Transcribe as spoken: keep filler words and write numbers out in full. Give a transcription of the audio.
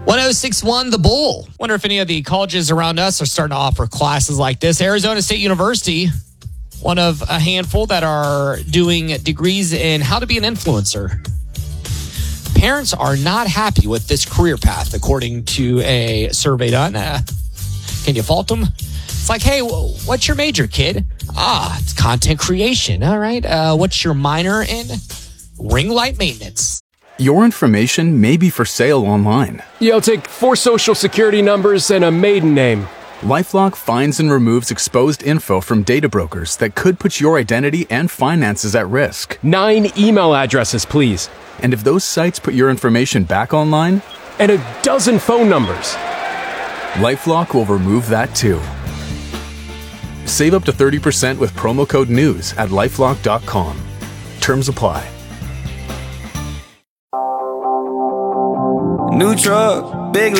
one oh six point one The Bull. Wonder if any of the colleges around us are starting to offer classes like this. Arizona State University, one of a handful that are doing degrees in how to be an influencer. Parents are not happy with this career path, according to a survey done. Uh, can you fault them? It's like, hey, what's your major, kid? Ah, it's content creation. All right. Uh, what's your minor in? Ring light maintenance. Your information may be for sale online. Yeah, I'll take four social security numbers and a maiden name. LifeLock finds and removes exposed info from data brokers that could put your identity and finances at risk. Nine email addresses, please. And if those sites put your information back online? And a dozen phone numbers. LifeLock will remove that too. Save up to thirty percent with promo code NEWS at lifelock dot com. Terms apply. New truck, big